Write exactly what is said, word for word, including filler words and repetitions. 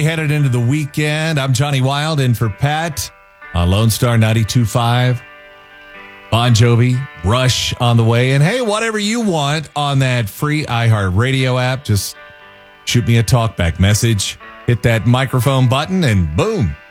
Headed into the weekend. I'm Johnny Wild in for Pat on Lone Star ninety-two point five. Bon Jovi, Rush on the way. And hey, whatever you want on that free iHeartRadio app, just shoot me a talkback message, hit that microphone button, and boom,